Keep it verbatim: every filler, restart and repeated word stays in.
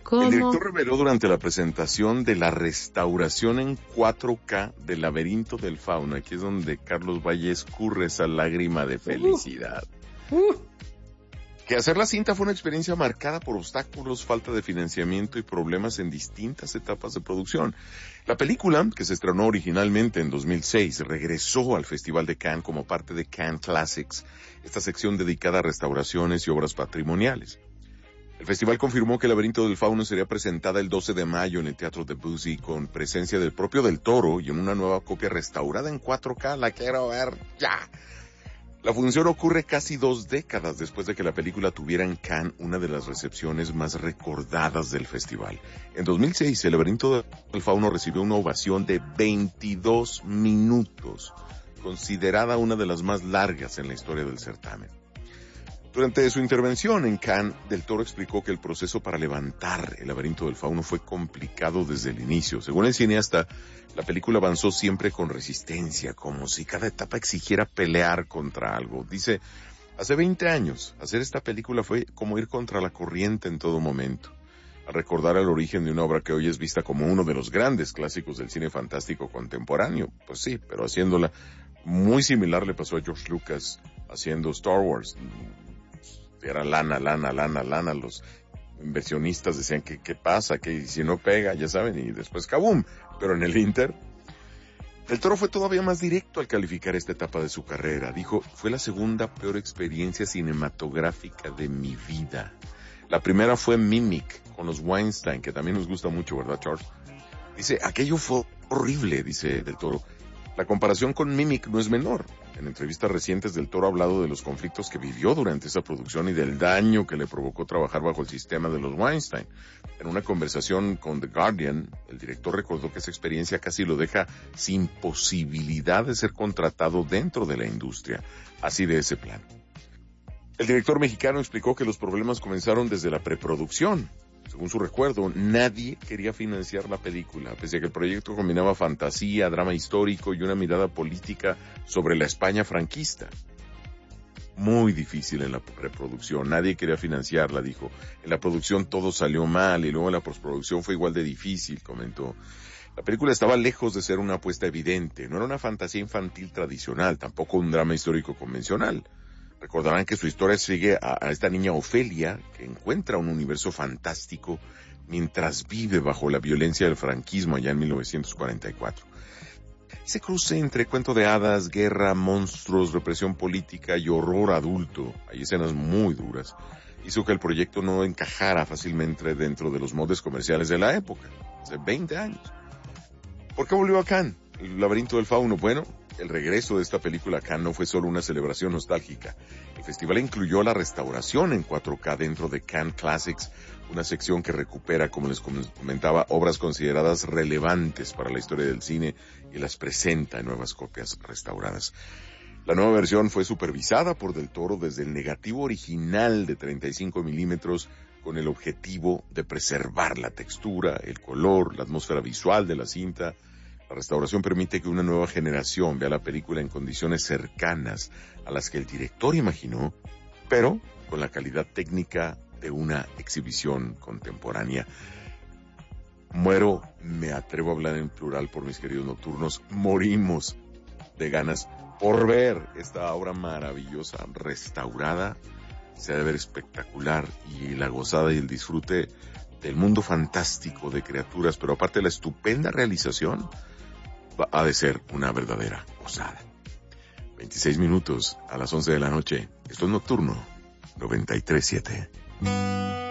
El ¿Cómo? director reveló durante la presentación de la restauración en cuatro K del Laberinto del Fauno, aquí es donde Carlos Valle escurre esa lágrima de felicidad, Uh, uh, que hacer la cinta fue una experiencia marcada por obstáculos, falta de financiamiento y problemas en distintas etapas de producción. La película, que se estrenó originalmente en dos mil seis, regresó al Festival de Cannes como parte de Cannes Classics, esta sección dedicada a restauraciones y obras patrimoniales. El festival confirmó que El Laberinto del Fauno sería presentada el doce de mayo en el Teatro Debussy con presencia del propio Del Toro y en una nueva copia restaurada en cuatro K. La quiero ver ya. La función ocurre casi dos décadas después de que la película tuviera en Cannes una de las recepciones más recordadas del festival. En dos mil seis, El Laberinto del Fauno recibió una ovación de veintidós minutos, considerada una de las más largas en la historia del certamen. Durante su intervención en Cannes, Del Toro explicó que el proceso para levantar El Laberinto del Fauno fue complicado desde el inicio. Según el cineasta, la película avanzó siempre con resistencia, como si cada etapa exigiera pelear contra algo. Dice, hace veinte años, hacer esta película fue como ir contra la corriente en todo momento. Al recordar el origen de una obra que hoy es vista como uno de los grandes clásicos del cine fantástico contemporáneo, pues sí, pero haciéndola muy similar le pasó a George Lucas haciendo Star Wars. Era lana, lana, lana, lana. Los inversionistas decían que qué pasa, que si no pega, ya saben, y después ¡kabum! Pero en el Inter, Del Toro fue todavía más directo al calificar esta etapa de su carrera. Dijo, fue la segunda peor experiencia cinematográfica de mi vida. La primera fue Mimic, con los Weinstein, que también nos gusta mucho, ¿verdad, Charles? Dice, aquello fue horrible, dice Del Toro. La comparación con Mimic no es menor. En entrevistas recientes, Del Toro ha hablado de los conflictos que vivió durante esa producción y del daño que le provocó trabajar bajo el sistema de los Weinstein. En una conversación con The Guardian, el director recordó que esa experiencia casi lo deja sin posibilidad de ser contratado dentro de la industria, así de ese plan. El director mexicano explicó que los problemas comenzaron desde la preproducción. Según su recuerdo, nadie quería financiar la película, pese a que el proyecto combinaba fantasía, drama histórico y una mirada política sobre la España franquista. Muy difícil en la preproducción, nadie quería financiarla, dijo. En la producción todo salió mal y luego en la postproducción fue igual de difícil, comentó. La película estaba lejos de ser una apuesta evidente, no era una fantasía infantil tradicional, tampoco un drama histórico convencional. Recordarán que su historia sigue a, a esta niña Ofelia, que encuentra un universo fantástico mientras vive bajo la violencia del franquismo allá en mil novecientos cuarenta y cuatro. Ese cruce entre cuento de hadas, guerra, monstruos, represión política y horror adulto, hay escenas muy duras, hizo que el proyecto no encajara fácilmente dentro de los moldes comerciales de la época, hace veinte años. ¿Por qué volvió a Cannes? El Laberinto del Fauno, bueno, el regreso de esta película a Cannes no fue solo una celebración nostálgica. El festival incluyó la restauración en cuatro K dentro de Cannes Classics, una sección que recupera, como les comentaba, obras consideradas relevantes para la historia del cine y las presenta en nuevas copias restauradas. La nueva versión fue supervisada por Del Toro desde el negativo original de treinta y cinco milímetros con el objetivo de preservar la textura, el color, la atmósfera visual de la cinta. La restauración permite que una nueva generación vea la película en condiciones cercanas a las que el director imaginó, pero con la calidad técnica de una exhibición contemporánea. Muero, me atrevo a hablar en plural por mis queridos nocturnos, morimos de ganas por ver esta obra maravillosa, restaurada. Se ha de ver espectacular y la gozada y el disfrute del mundo fantástico de criaturas, pero aparte de la estupenda realización, ha de ser una verdadera gozada. veintiséis minutos a las once de la noche. Esto es Nocturno noventa y tres punto siete.